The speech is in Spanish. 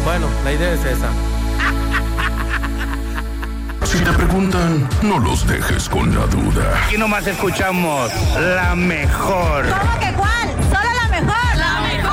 Bueno, la idea es esa. Si te preguntan, no los dejes con la duda. Aquí nomás escuchamos la mejor. ¿Cómo que cuál?